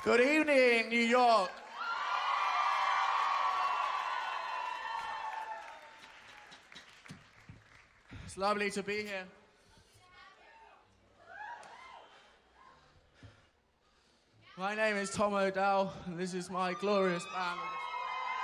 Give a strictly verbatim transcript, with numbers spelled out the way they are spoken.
Good evening, New York. It's lovely to be here. My name is Tom O'Dell, and this is my glorious band.